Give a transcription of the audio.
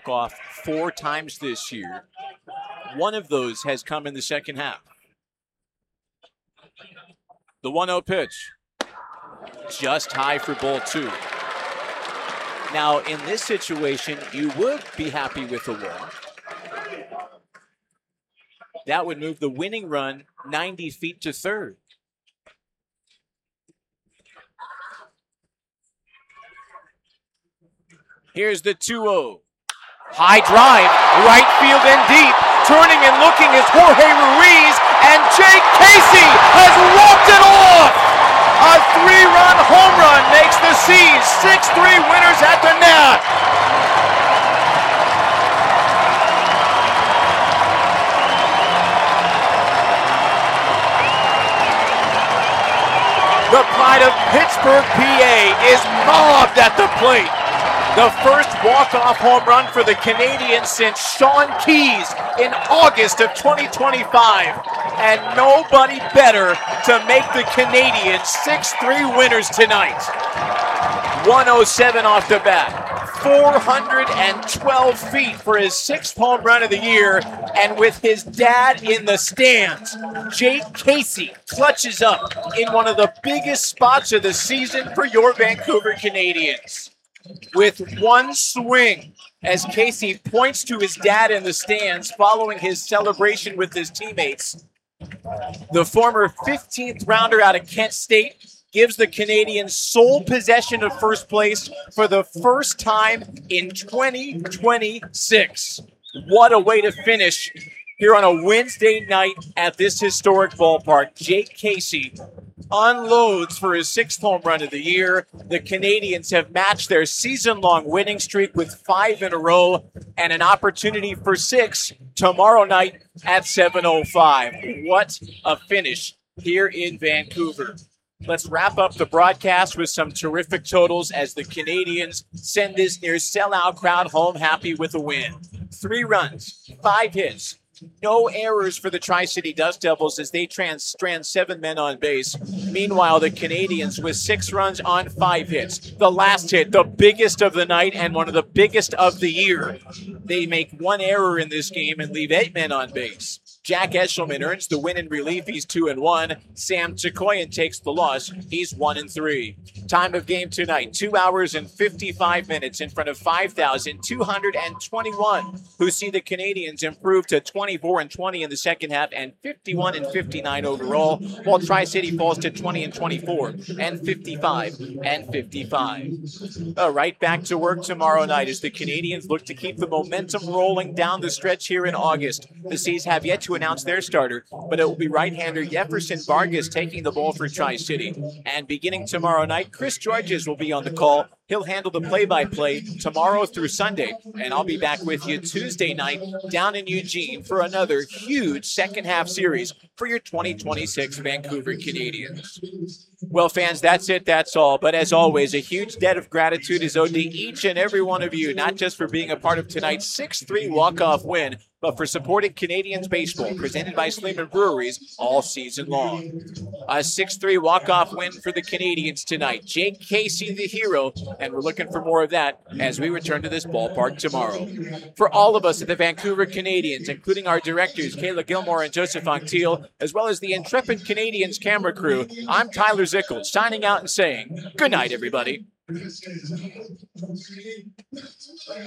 walk-off 4 times this year. One of those has come in the second half. The 1-0 pitch. Just high for ball 2. Now, in this situation, you would be happy with a walk. That would move the winning run 90 feet to third. Here's the 2-0. High drive, right field and deep. Turning and looking is Jorge Ruiz, and Jake Casey has walked it off. A 3-run home run makes the C's 6-3 winners at the net. The pride of Pittsburgh, PA is mobbed at the plate. The first walk-off home run for the Canadians since Sean Keyes in August of 2025. And nobody better to make the Canadians 6-3 winners tonight. 107 off the bat. 412 feet for his 6th home run of the year. And with his dad in the stands, Jake Casey clutches up in one of the biggest spots of the season for your Vancouver Canadians. With one swing, as Casey points to his dad in the stands following his celebration with his teammates, the former 15th rounder out of Kent State gives the Canadians sole possession of first place for the first time in 2026. What a way to finish here on a Wednesday night at this historic ballpark. Jake Casey unloads for his 6th home run of the year. The Canadians have matched their season-long winning streak with 5 in a row and an opportunity for 6 tomorrow night at 7:05. What a finish here in Vancouver. Let's wrap up the broadcast with some terrific totals as the Canadians send this near sellout crowd home happy with a win. 3 runs, 5 hits. No errors for the Tri-City Dust Devils as they strand 7 men on base. Meanwhile, the Canadians with 6 runs on 5 hits. The last hit, the biggest of the night and one of the biggest of the year. They make 1 error in this game and leave 8 men on base. Jack Eshelman earns the win in relief. He's 2-1. Sam Chikoyan takes the loss. He's 1-3. Time of game tonight, 2 hours and 55 minutes in front of 5,221 who see the Canadians improve to 24-20 in the second half and 51-59 overall, while Tri-City falls to 20-24 and 55-55. All right, back to work tomorrow night as the Canadians look to keep the momentum rolling down the stretch here in August. The C's have yet to announce their starter, but it will be right-hander Jefferson Vargas taking the ball for Tri-City. And beginning tomorrow night, Chris Georges will be on the call. He'll handle the play-by-play tomorrow through Sunday, and I'll be back with you Tuesday night down in Eugene for another huge second-half series for your 2026 Vancouver Canadians. Well, fans, that's it. That's all. But as always, a huge debt of gratitude is owed to each and every one of you, not just for being a part of tonight's 6-3 walk-off win, but for supporting Canadians baseball presented by Sleeman Breweries all season long. A 6-3 walk-off win for the Canadians tonight. Jake Casey, the hero, and we're looking for more of that as we return to this ballpark tomorrow. For all of us at the Vancouver Canadians, including our directors, Kayla Gilmore and Joseph Anctil, as well as the intrepid Canadians camera crew, I'm Tyler Zickles, signing out and saying good night, everybody.